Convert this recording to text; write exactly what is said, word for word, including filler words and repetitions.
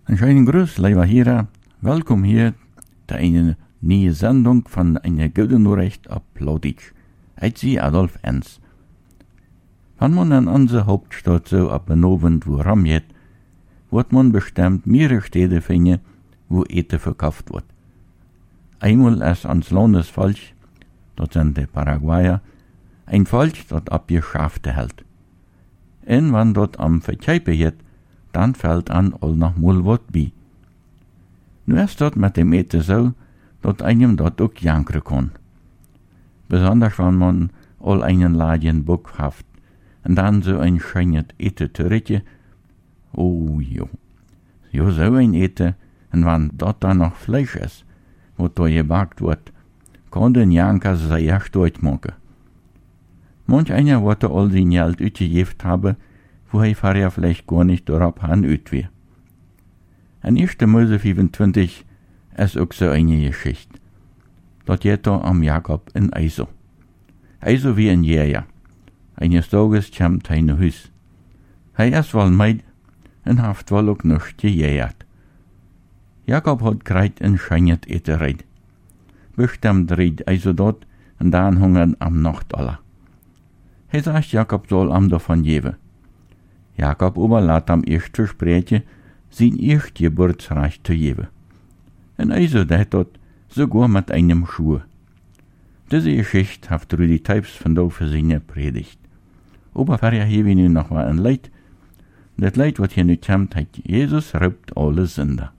Een schönen Gruß, lieber Hörer. Welkom hier zu einer neuen Sendung von einer guten Nachricht auf Plauditsch. Ich bin Adolf Enz. Wenn man in unserer Hauptstadt so ab einem Abend wo rumgeht, wird man bestimmt mehrere Städte finden, wo Eten verkauft wird. Einmal ist ans Landesvolk, dort sind die Paraguayer, ein Volk, das ab ihr Schafte hält. Und wenn dort am Verkäufe geht, dann fällt an all noch mal wat bei. Nu ist dort mit dem Eten so, dass einem dort auch jankern kann. Besonders wenn man all einen Laden Bock haft und dann so ein schönes Eten zurücke. Oh jo, jo so ein Eten, und wenn dort dann noch Fleisch ist, wo da gebackt wird, kann den Janker sehr stolz machen. Manch einer wird all sein Geld ausgegeben haben, wo er vorher vielleicht gar nicht darauf han ut wie. In erster Mose fünfundzwanzig ist auch so eine Geschichte. Dort geht da am Jakob in Eiso. Eiso wie ein Jäger. Eines Tages kommt er in ein Haus. Er ist wohl meid und hat wohl auch noch gejägert. Jakob hat greit ein schönes Eten reid. Bestimmt reid Eiso dort und dann hungern am Nachtaller. Er sagt, Jakob soll am davon geben. Jakob aber lässt am ersten Versprechen, sein erst Geburtsrecht zu geben. Und also der dort sogar mit einem Schuh. Diese Geschichte hat Rudi Teibs von da für seine Predigt. Aber vorher habe ich nun noch mal ein Leid. Das Leid, was hier nicht kommt, hat Jesus raubt alle Sünder.